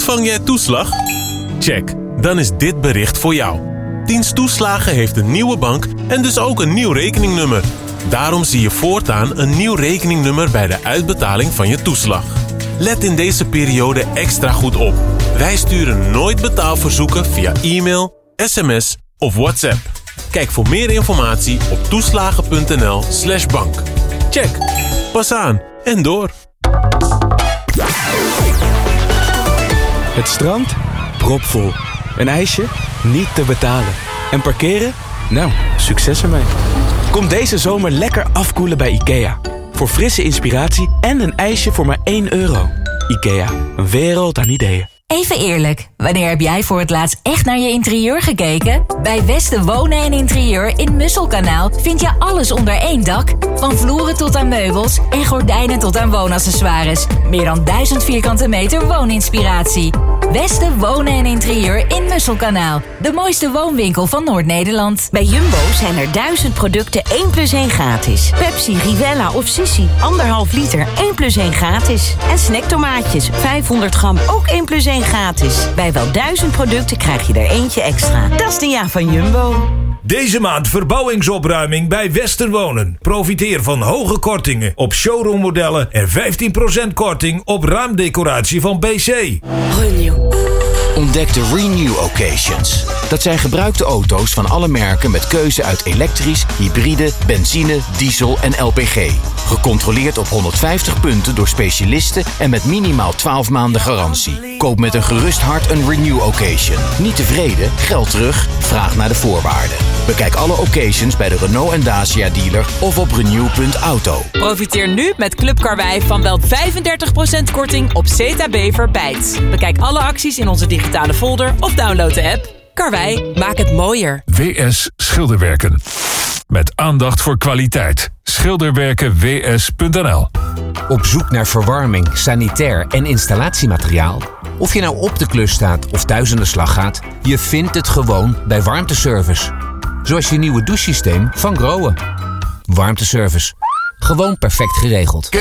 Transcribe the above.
Ontvang jij toeslag? Check, dan is dit bericht voor jou. Dienst Toeslagen heeft een nieuwe bank en dus ook een nieuw rekeningnummer. Daarom zie je voortaan een nieuw rekeningnummer bij de uitbetaling van je toeslag. Let in deze periode extra goed op. Wij sturen nooit betaalverzoeken via e-mail, sms of WhatsApp. Kijk voor meer informatie op toeslagen.nl/bank. Check, pas aan en door. Het strand? Propvol. Een ijsje? Niet te betalen. En parkeren? Nou, succes ermee. Kom deze zomer lekker afkoelen bij IKEA. Voor frisse inspiratie en een ijsje voor maar €1. IKEA, een wereld aan ideeën. Even eerlijk, wanneer heb jij voor het laatst echt naar je interieur gekeken? Bij Westen Wonen en Interieur in Musselkanaal vind je alles onder één dak. Van vloeren tot aan meubels en gordijnen tot aan woonaccessoires. Meer dan 1000 vierkante meter wooninspiratie. Westen Wonen en Interieur in Musselkanaal. De mooiste woonwinkel van Noord-Nederland. Bij Jumbo zijn er 1000 producten 1+1 gratis. Pepsi, Rivella of Sissi, 1,5 liter 1+1 gratis. En snacktomaatjes, 500 gram, ook 1+1 gratis. Bij wel 1000 producten krijg je er eentje extra. Dat is de ja van Jumbo. Deze maand verbouwingsopruiming bij Westerwonen. Profiteer van hoge kortingen op showroommodellen en 15% korting op raamdecoratie van BC. Renew. Ontdek de Renew Occasions. Dat zijn gebruikte auto's van alle merken met keuze uit elektrisch, hybride, benzine, diesel en LPG. Gecontroleerd op 150 punten door specialisten en met minimaal 12 maanden garantie. Koop met een gerust hart een Renew Occasion. Niet tevreden? Geld terug? Vraag naar de voorwaarden. Bekijk alle occasions bij de Renault en Dacia dealer of op renew.auto. Profiteer nu met Club Karwei van wel 35% korting op ZB Verpijt. Bekijk alle acties in onze digitale folder of download de app. Karwei, maak het mooier. WS Schilderwerken. Met aandacht voor kwaliteit. Schilderwerkenws.nl. Op zoek naar verwarming, sanitair en installatiemateriaal? Of je nou op de klus staat of thuis aan de slag gaat, je vindt het gewoon bij Warmteservice. Zoals je nieuwe douchesysteem van Grohe. Warmteservice. Gewoon perfect geregeld.